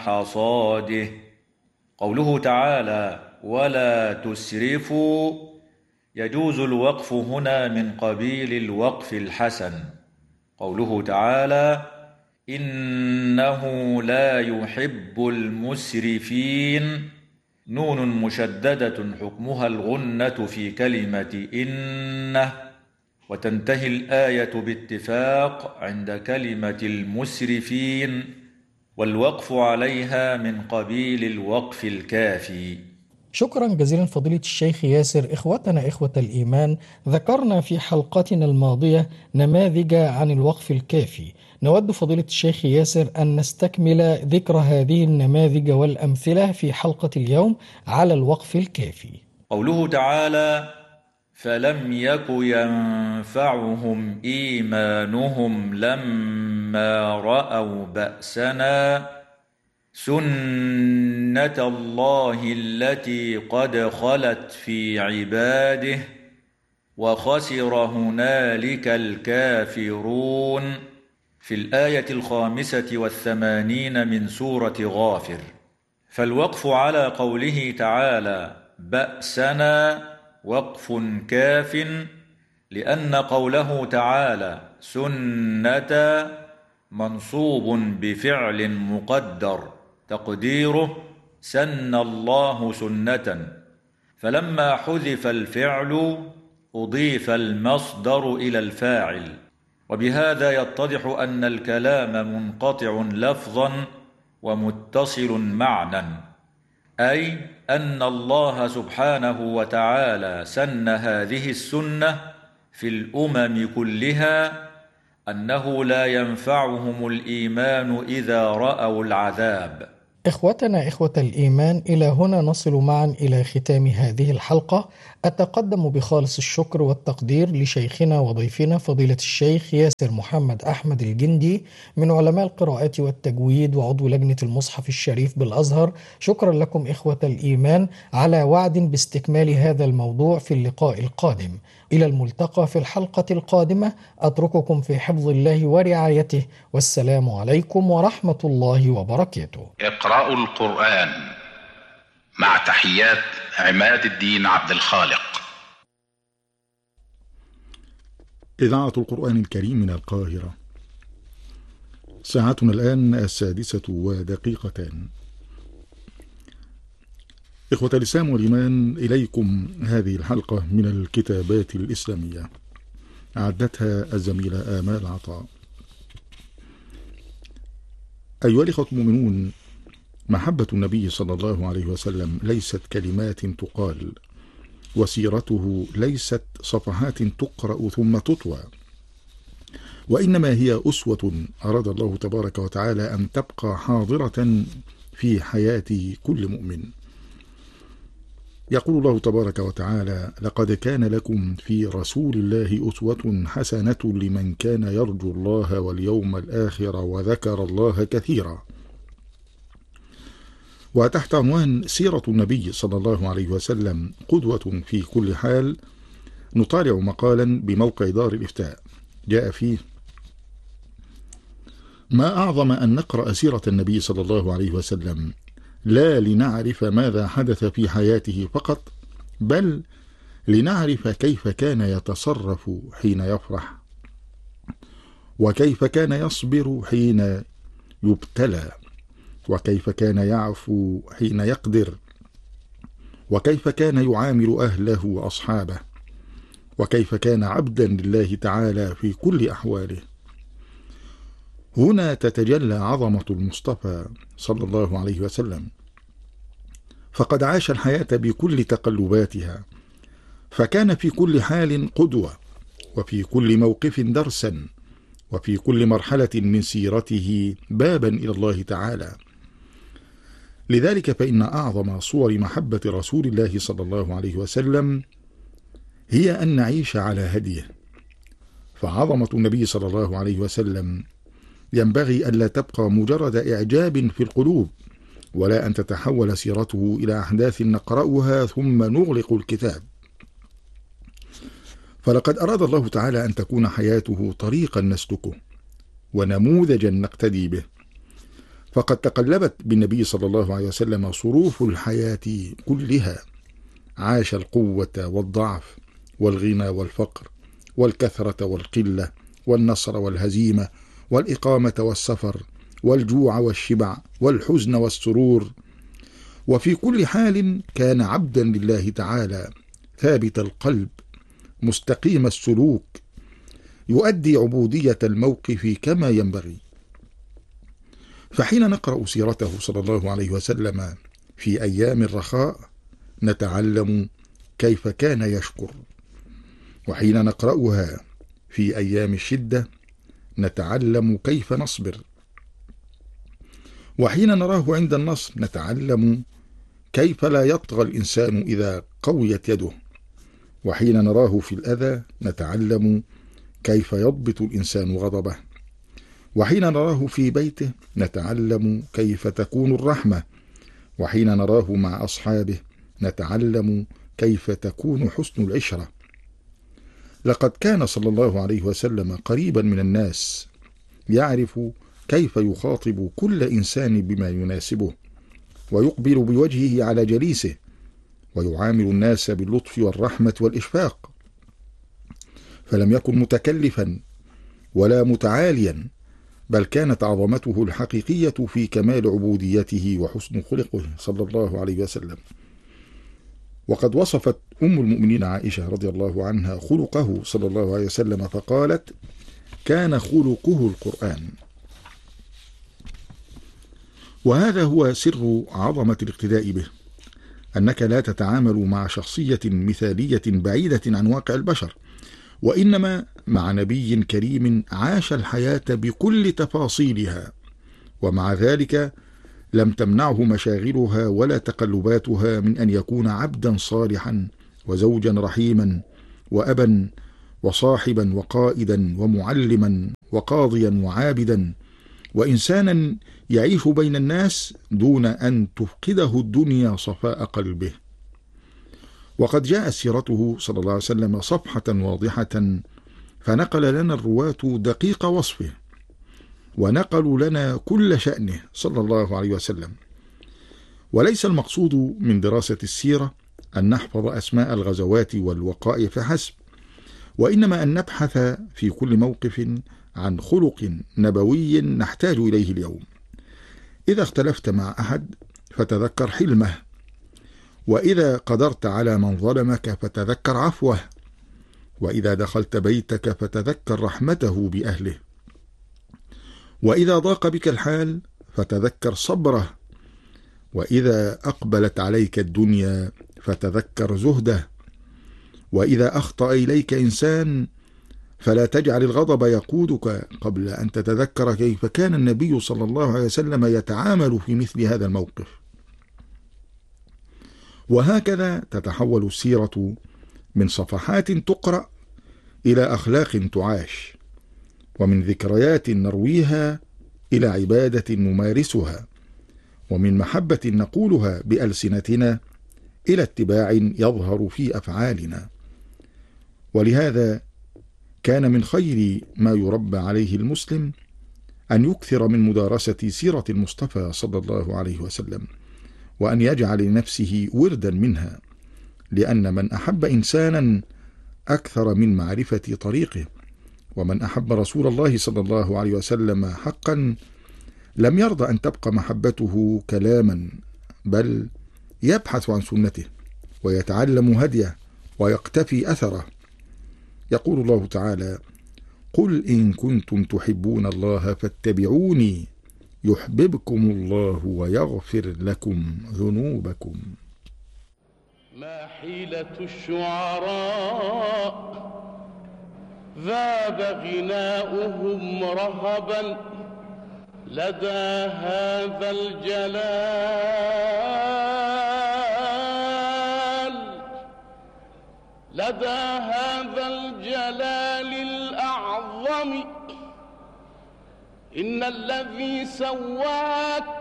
حصاده. قوله تعالى ولا تسرفوا، يجوز الوقف هنا من قبيل الوقف الحسن. قوله تعالى إنه لا يحب المسرفين، نون مشددة حكمها الغنة في كلمة إنه، وتنتهي الآية باتفاق عند كلمة المسرفين، والوقف عليها من قبيل الوقف الكافي. شكرا جزيلا فضيلة الشيخ ياسر. إخوتنا إخوة الإيمان، ذكرنا في حلقتنا الماضية نماذج عن الوقف الكافي. نود فضيلة الشيخ ياسر أن نستكمل ذكر هذه النماذج والأمثلة في حلقة اليوم على الوقف الكافي. قوله تعالى فلم يك ينفعهم إيمانهم لما رأوا بأسنا سنة الله التي قد خلت في عباده وخسر هنالك الكافرون، في الآية 85 من سورة غافر. فالوقف على قوله تعالى بأسنا وقف كاف، لأن قوله تعالى سنة منصوب بفعل مقدر تقديره سن الله سنة، فلما حذف الفعل أضيف المصدر إلى الفاعل، وبهذا يتضح أن الكلام منقطع لفظا ومتصل معنى، أي أن الله سبحانه وتعالى سن هذه السنة في الأمم كلها، أنه لا ينفعهم الإيمان إذا رأوا العذاب. إخوتنا إخوة الإيمان، إلى هنا نصل معا إلى ختام هذه الحلقة. أتقدم بخالص الشكر والتقدير لشيخنا وضيفنا فضيلة الشيخ ياسر محمد أحمد الجندي من علماء القراءات والتجويد وعضو لجنة المصحف الشريف بالأزهر. شكرا لكم إخوة الإيمان، على وعد باستكمال هذا الموضوع في اللقاء القادم. إلى الملتقى في الحلقة القادمة، أترككم في حفظ الله ورعايته، والسلام عليكم ورحمة الله وبركاته. اقرأوا القرآن، مع تحيات عماد الدين عبد الخالق. إذاعة القرآن الكريم من القاهرة. ساعتنا الآن 6:02. إخوة الإسلام والإيمان، إليكم هذه الحلقة من الكتابات الإسلامية، أعدتها الزميلة آمال عطاء. أيها الإخوة المؤمنون، محبة النبي صلى الله عليه وسلم ليست كلمات تقال، وسيرته ليست صفحات تقرأ ثم تطوى، وإنما هي أسوة أراد الله تبارك وتعالى أن تبقى حاضرة في حياة كل مؤمن. يقول الله تبارك وتعالى لقد كان لكم في رسول الله أسوة حسنة لمن كان يرجو الله واليوم الآخر وذكر الله كثيرا. وتحت عنوان سيرة النبي صلى الله عليه وسلم قدوة في كل حال، نطالع مقالا بموقع دار الإفتاء جاء فيه: ما أعظم أن نقرأ سيرة النبي صلى الله عليه وسلم لا لنعرف ماذا حدث في حياته فقط، بل لنعرف كيف كان يتصرف حين يفرح، وكيف كان يصبر حين يبتلى، وكيف كان يعفو حين يقدر، وكيف كان يعامل أهله وأصحابه، وكيف كان عبدا لله تعالى في كل أحواله. هنا تتجلى عظمة المصطفى صلى الله عليه وسلم، فقد عاش الحياة بكل تقلباتها، فكان في كل حال قدوة، وفي كل موقف درسا، وفي كل مرحلة من سيرته بابا إلى الله تعالى. لذلك فإن أعظم صور محبة رسول الله صلى الله عليه وسلم هي أن نعيش على هديه. فعظمة النبي صلى الله عليه وسلم ينبغي ألا تبقى مجرد إعجاب في القلوب، ولا أن تتحول سيرته إلى أحداث نقرأها ثم نغلق الكتاب. فلقد أراد الله تعالى أن تكون حياته طريقا نسلكه ونموذجا نقتدي به، فقد تقلبت بالنبي صلى الله عليه وسلم صروف الحياة كلها، عاش القوة والضعف والغنى والفقر والكثرة والقلة والنصر والهزيمة والإقامة والسفر والجوع والشبع والحزن والسرور، وفي كل حال كان عبدا لله تعالى ثابت القلب مستقيم السلوك، يؤدي عبودية الموقف كما ينبغي. فحين نقرأ سيرته صلى الله عليه وسلم في أيام الرخاء نتعلم كيف كان يشكر، وحين نقرأها في أيام الشدة نتعلم كيف نصبر، وحين نراه عند النصر نتعلم كيف لا يطغى الإنسان إذا قويت يده، وحين نراه في الأذى نتعلم كيف يضبط الإنسان غضبه، وحين نراه في بيته نتعلم كيف تكون الرحمة، وحين نراه مع أصحابه نتعلم كيف تكون حسن العشرة. لقد كان صلى الله عليه وسلم قريبا من الناس، يعرف كيف يخاطب كل إنسان بما يناسبه، ويقبل بوجهه على جليسه، ويعامل الناس باللطف والرحمة والإشفاق، فلم يكن متكلفا ولا متعاليا، بل كانت عظمته الحقيقية في كمال عبوديته وحسن خلقه صلى الله عليه وسلم. وقد وصفت أم المؤمنين عائشة رضي الله عنها خلقه صلى الله عليه وسلم فقالت: كان خلقه القرآن. وهذا هو سر عظمة الاقتداء به، أنك لا تتعامل مع شخصية مثالية بعيدة عن واقع البشر، وإنما مع نبي كريم عاش الحياة بكل تفاصيلها، ومع ذلك لم تمنعه مشاغلها ولا تقلباتها من أن يكون عبدا صالحا وزوجا رحيما وأبا وصاحبا وقائدا ومعلما وقاضيا وعابدا وإنسانا يعيش بين الناس دون أن تفقده الدنيا صفاء قلبه. وقد جاءت سيرته صلى الله عليه وسلم صفحة واضحة، فنقل لنا الرواة دقيق وصفه، ونقلوا لنا كل شأنه صلى الله عليه وسلم. وليس المقصود من دراسة السيرة أن نحفظ أسماء الغزوات والوقائع فحسب، وإنما أن نبحث في كل موقف عن خلق نبوي نحتاج إليه اليوم. إذا اختلفت مع أحد فتذكر حلمه، وإذا قدرت على من ظلمك فتذكر عفوه، وإذا دخلت بيتك فتذكر رحمته بأهله، وإذا ضاق بك الحال فتذكر صبره، وإذا أقبلت عليك الدنيا فتذكر زهده، وإذا أخطأ إليك إنسان فلا تجعل الغضب يقودك قبل أن تتذكر كيف كان النبي صلى الله عليه وسلم يتعامل في مثل هذا الموقف. وهكذا تتحول السيرة من صفحات تقرأ إلى أخلاق تعاش، ومن ذكريات نرويها إلى عبادة نمارسها، ومن محبة نقولها بألسنتنا إلى اتباع يظهر في أفعالنا. ولهذا كان من خير ما يربى عليه المسلم أن يكثر من مدارسة سيرة المصطفى صلى الله عليه وسلم، وأن يجعل لنفسه وردا منها، لأن من أحب إنسانا أكثر من معرفة طريقه، ومن أحب رسول الله صلى الله عليه وسلم حقا لم يرضى أن تبقى محبته كلاما، بل يبحث عن سنته ويتعلم هديه ويقتفي أثره. يقول الله تعالى: قل إن كنتم تحبون الله فاتبعوني يحببكم الله ويغفر لكم ذنوبكم. ما حيلة الشعراء ذاب غناؤهم رهبا لدى هذا الجلال، لدى هذا الجلال الأعظم. إن الذي سواك